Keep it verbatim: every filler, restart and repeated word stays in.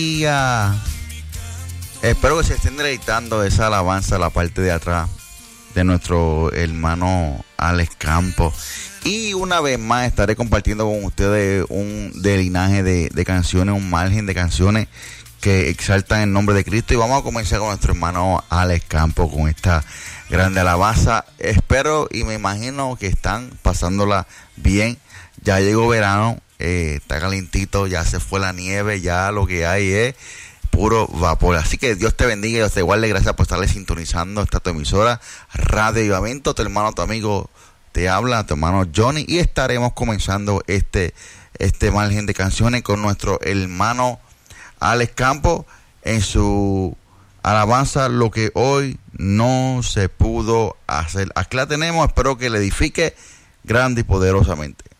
día. Espero que se estén deleitando esa alabanza a la parte de atrás de nuestro hermano Alex Campos. Y una vez más estaré compartiendo con ustedes un de linaje de, de canciones, un margen de canciones que exaltan el nombre de Cristo. Y vamos a comenzar con nuestro hermano Alex Campos con esta grande alabanza. Espero y me imagino que están pasándola bien. Ya llegó verano, eh, está calentito, ya se fue la nieve, ya lo que hay es puro vapor. Así que Dios te bendiga y Dios te guarde. Gracias por estarle sintonizando esta tu emisora Radio Avivamiento. Tu hermano, tu amigo te habla, tu hermano Johnny, y estaremos comenzando este este margen de canciones con nuestro hermano Alex Campos en su alabanza Lo que hoy no se pudo hacer. Aquí la tenemos, espero que le edifique grande y poderosamente.